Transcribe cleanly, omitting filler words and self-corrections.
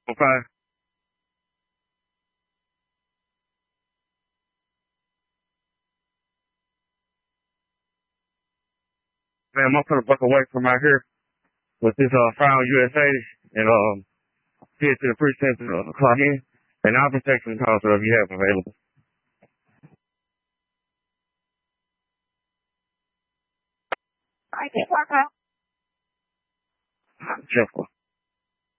Okay. Man, I'm gonna buck away from out here with this File USA and get to the precinct and clock in. And I'll be taking calls whatever you have available. I can't walk out. Simple.